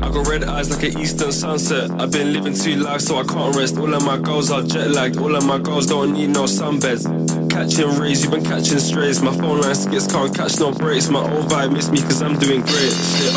I got red eyes like an eastern sunset. I've been living two lives so I can't rest. All of my goals are jet lagged. All of my goals don't need no sunbeds. Catching rays, you've been catching strays. My phone line skits, can't catch no breaks. My old vibe miss me cause I'm doing great. Shit,